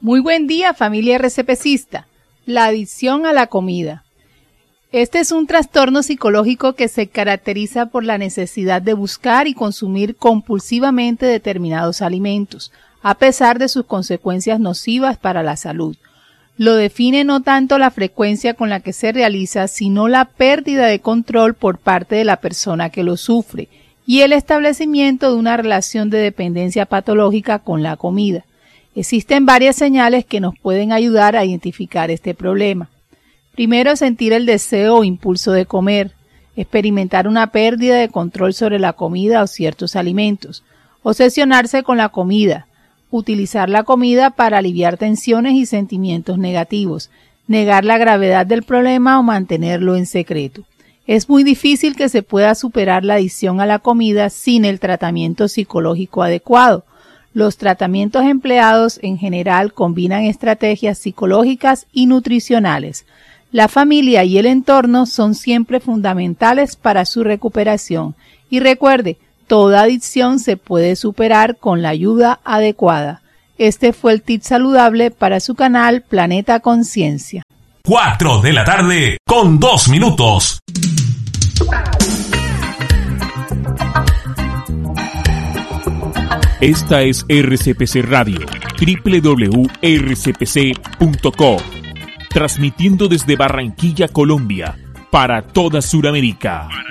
Muy buen día, familia RCPcista. La adicción a la comida. Este es un trastorno psicológico que se caracteriza por la necesidad de buscar y consumir compulsivamente determinados alimentos, a pesar de sus consecuencias nocivas para la salud. Lo define no tanto la frecuencia con la que se realiza, sino la pérdida de control por parte de la persona que lo sufre y el establecimiento de una relación de dependencia patológica con la comida. Existen varias señales que nos pueden ayudar a identificar este problema. Primero, sentir el deseo o impulso de comer, experimentar una pérdida de control sobre la comida o ciertos alimentos, obsesionarse con la comida, utilizar la comida para aliviar tensiones y sentimientos negativos, negar la gravedad del problema o mantenerlo en secreto. Es muy difícil que se pueda superar la adicción a la comida sin el tratamiento psicológico adecuado. Los tratamientos empleados en general combinan estrategias psicológicas y nutricionales. La familia y el entorno son siempre fundamentales para su recuperación. Y recuerde, toda adicción se puede superar con la ayuda adecuada. Este fue el tip saludable para su canal Planeta Conciencia. 4 de la tarde con 2 minutos. Esta es RCPC Radio, www.rcpc.co, transmitiendo desde Barranquilla, Colombia, para toda Sudamérica.